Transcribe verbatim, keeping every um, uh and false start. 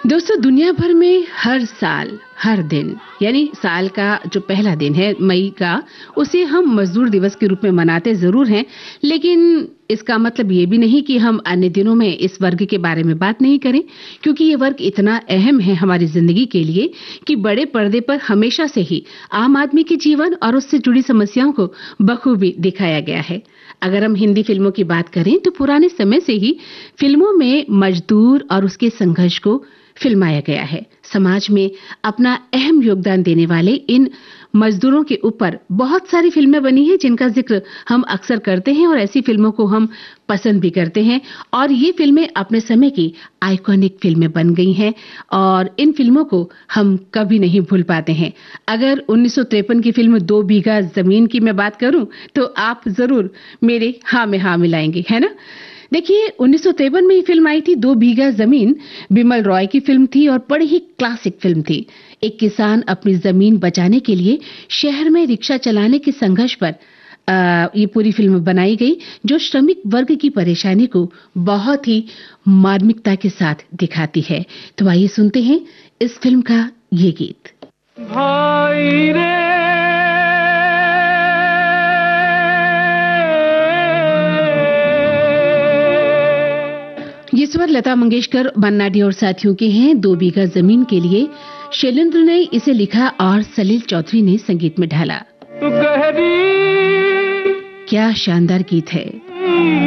दोस्तों, दुनिया भर में हर साल हर दिन यानी साल का जो पहला दिन है मई का, उसे हम मजदूर दिवस के रूप में मनाते जरूर हैं, लेकिन इसका मतलब ये भी नहीं कि हम अन्य दिनों में इस वर्ग के बारे में बात नहीं करें, क्योंकि ये वर्ग इतना अहम है हमारी जिंदगी के लिए कि बड़े पर्दे पर हमेशा से ही आम आदमी के जीवन और उससे जुड़ी समस्याओं को बखूबी दिखाया गया है। अगर हम हिंदी फिल्मों की बात करें तो पुराने समय से ही फिल्मों में मजदूर और उसके संघर्ष को फिल्माया गया है। समाज में अपना अहम योगदान देने वाले इन मजदूरों के ऊपर बहुत सारी फिल्में बनी हैं जिनका जिक्र हम अक्सर करते हैं और ऐसी फिल्मों को हम पसंद भी करते हैं, और ये फिल्में अपने समय की आइकॉनिक फिल्में बन गई हैं और इन फिल्मों को हम कभी नहीं भूल पाते हैं। अगर उन्नीस सौ तिरपन की फिल्म दो बीघा जमीन की मैं बात करूं तो आप जरूर मेरे हाँ में हाँ मिलाएंगे, है ना? देखिए, उन्नीस सौ तिरपन में ये फिल्म आई थी दो बीघा जमीन। बिमल रॉय की फिल्म थी और बड़ी ही क्लासिक फिल्म थी। एक किसान अपनी जमीन बचाने के लिए शहर में रिक्शा चलाने के संघर्ष पर आ, ये पूरी फिल्म बनाई गई, जो श्रमिक वर्ग की परेशानी को बहुत ही मार्मिकता के साथ दिखाती है। तो आइए सुनते हैं इस फिल्म का ये गीत। भाई रे ये स्वर लता मंगेशकर, मन्ना डे और साथियों के हैं। दो बीघा जमीन के लिए शैलेंद्र ने इसे लिखा और सलील चौधरी ने संगीत में ढाला। तू गहरी क्या शानदार गीत है।